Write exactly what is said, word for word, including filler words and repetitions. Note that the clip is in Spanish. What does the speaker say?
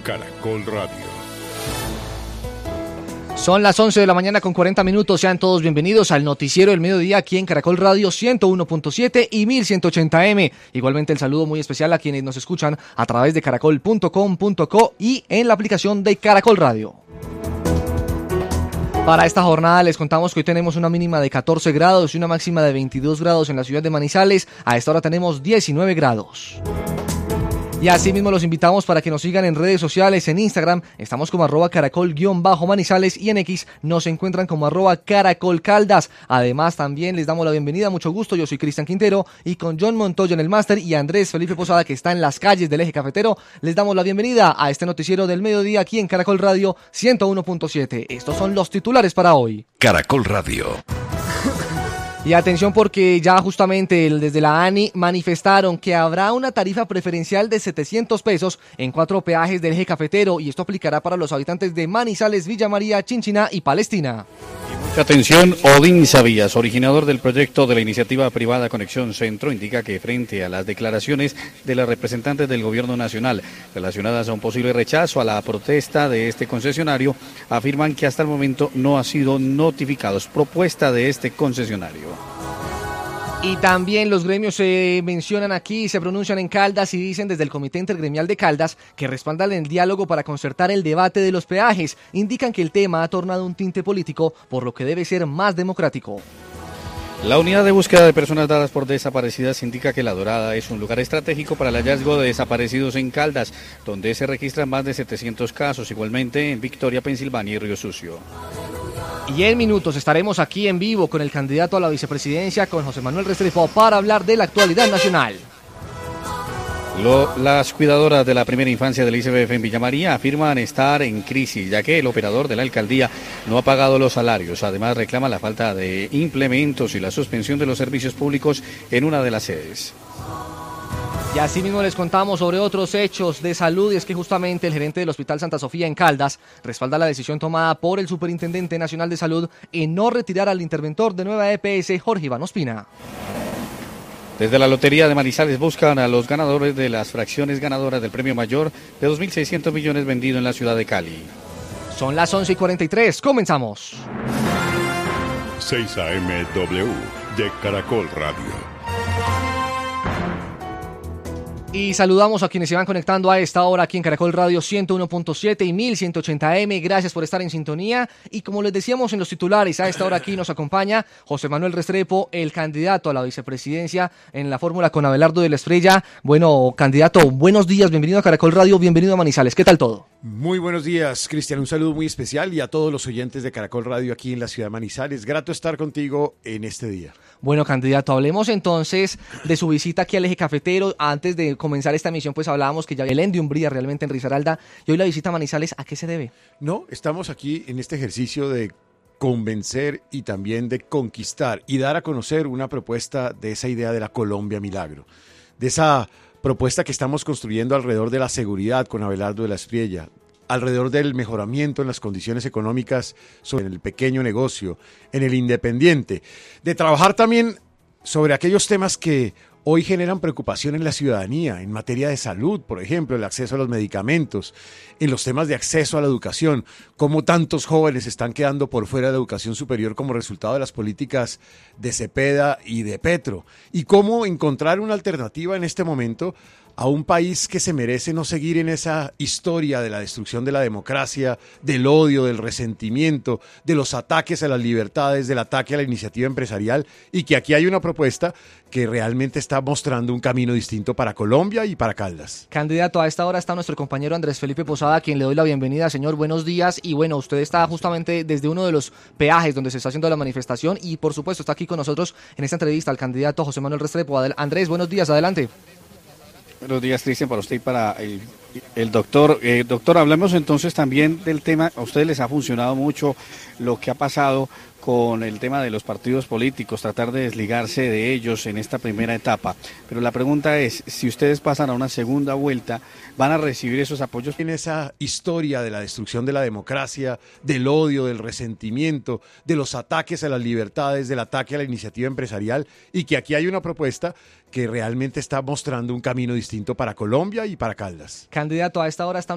Caracol Radio. Son las once de la mañana con cuarenta minutos, sean todos bienvenidos al noticiero del mediodía aquí en Caracol Radio ciento uno punto siete y mil ciento ochenta eme. Igualmente el saludo muy especial a quienes nos escuchan a través de caracol punto com punto co y en la aplicación de Caracol Radio. Para esta jornada les contamos que hoy tenemos una mínima de catorce grados y una máxima de veintidós grados en la ciudad de Manizales. A esta hora tenemos diecinueve grados. Y así mismo los invitamos para que nos sigan en redes sociales. En Instagram estamos como arroba caracol-manizales y en X nos encuentran como arroba caracolcaldas. Además también les damos la bienvenida, mucho gusto, yo soy Cristian Quintero y con John Montoya en el máster y Andrés Felipe Posada que está en las calles del eje cafetero, les damos la bienvenida a este noticiero del mediodía aquí en Caracol Radio ciento uno punto siete. Estos son los titulares para hoy. Caracol Radio. Y atención porque ya justamente desde la ANI manifestaron que habrá una tarifa preferencial de setecientos pesos en cuatro peajes del eje cafetero y esto aplicará para los habitantes de Manizales, Villa María, Chinchiná y Palestina. Mucha atención, Odín Sabías, originador del proyecto de la iniciativa privada Conexión Centro, indica que frente a las declaraciones de las representantes del gobierno nacional relacionadas a un posible rechazo a la protesta de este concesionario, afirman que hasta el momento no ha sido notificados propuesta de este concesionario. Y también los gremios se mencionan aquí, se pronuncian en Caldas y dicen desde el Comité Intergremial de Caldas que respaldan el diálogo para concertar el debate de los peajes. Indican que el tema ha tornado un tinte político, por lo que debe ser más democrático. La unidad de búsqueda de personas dadas por desaparecidas indica que La Dorada es un lugar estratégico para el hallazgo de desaparecidos en Caldas, donde se registran más de setecientos casos, igualmente en Victoria, Pensilvania y Río Sucio. Y en minutos estaremos aquí en vivo con el candidato a la vicepresidencia, con José Manuel Restrepo, para hablar de la actualidad nacional. Lo, las cuidadoras de la primera infancia del I C B F en Villa María afirman estar en crisis, ya que el operador de la alcaldía no ha pagado los salarios. Además, reclama la falta de implementos y la suspensión de los servicios públicos en una de las sedes. Y así mismo les contamos sobre otros hechos de salud, y es que justamente el gerente del Hospital Santa Sofía en Caldas respalda la decisión tomada por el Superintendente Nacional de Salud en no retirar al interventor de Nueva E P S, Jorge Iván Ospina. Desde la Lotería de Manizales buscan a los ganadores de las fracciones ganadoras del premio mayor de dos mil seiscientos millones vendido en la ciudad de Cali. Son las once y cuarenta y tres, comenzamos. seis A M W de Caracol Radio. Y saludamos a quienes se van conectando a esta hora aquí en Caracol Radio ciento uno punto siete y mil ciento ochenta eme. Gracias por estar en sintonía. Y como les decíamos en los titulares, a esta hora aquí nos acompaña José Manuel Restrepo, el candidato a la vicepresidencia en la fórmula con Abelardo de la Estrella. Bueno, candidato, buenos días, bienvenido a Caracol Radio, bienvenido a Manizales. ¿Qué tal todo? Muy buenos días, Cristian. Un saludo muy especial y a todos los oyentes de Caracol Radio aquí en la ciudad de Manizales. Grato estar contigo en este día. Bueno, candidato, hablemos entonces de su visita aquí al eje cafetero. Antes de comenzar esta emisión, pues hablábamos que ya el Endium brilla realmente en Risaralda. Y hoy la visita a Manizales, ¿a qué se debe? No, estamos aquí en este ejercicio de convencer y también de conquistar y dar a conocer una propuesta de esa idea de la Colombia Milagro, de esa propuesta que estamos construyendo alrededor de la seguridad con Abelardo de la Estrella, alrededor del mejoramiento en las condiciones económicas, sobre el pequeño negocio, en el independiente, de trabajar también sobre aquellos temas que hoy generan preocupación en la ciudadanía, en materia de salud, por ejemplo, el acceso a los medicamentos, en los temas de acceso a la educación, cómo tantos jóvenes están quedando por fuera de la educación superior como resultado de las políticas de Cepeda y de Petro, y cómo encontrar una alternativa en este momento a un país que se merece no seguir en esa historia de la destrucción de la democracia, del odio, del resentimiento, de los ataques a las libertades, del ataque a la iniciativa empresarial, y que aquí hay una propuesta que realmente está mostrando un camino distinto para Colombia y para Caldas. Candidato, a esta hora está nuestro compañero Andrés Felipe Posada, a quien le doy la bienvenida. Señor, buenos días. Y bueno, usted está justamente desde uno de los peajes donde se está haciendo la manifestación y por supuesto está aquí con nosotros en esta entrevista al candidato José Manuel Restrepo. Andrés, buenos días, adelante. Buenos días, Cristian, para usted y para el, el doctor. Eh, doctor, hablemos entonces también del tema. A ustedes les ha funcionado mucho lo que ha pasado con el tema de los partidos políticos, tratar de desligarse de ellos en esta primera etapa. Pero la pregunta es, si ustedes pasan a una segunda vuelta, ¿van a recibir esos apoyos? En esa historia de la destrucción de la democracia, del odio, del resentimiento, de los ataques a las libertades, del ataque a la iniciativa empresarial, y que aquí hay una propuesta que realmente está mostrando un camino distinto para Colombia y para Caldas. Candidato, a esta hora está